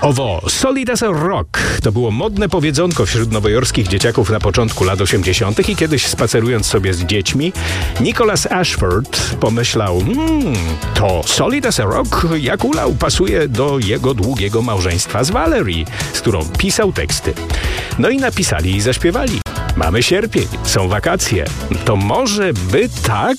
Owo, solid as a rock, to było modne powiedzonko wśród nowojorskich dzieciaków na początku lat 80. i kiedyś spacerując sobie z dziećmi, Nicholas Ashford pomyślał, to solid as a rock jak ulał pasuje do jego długiego małżeństwa z Valerie, z którą pisał teksty. No i napisali i zaśpiewali. Mamy sierpień, są wakacje. To może by tak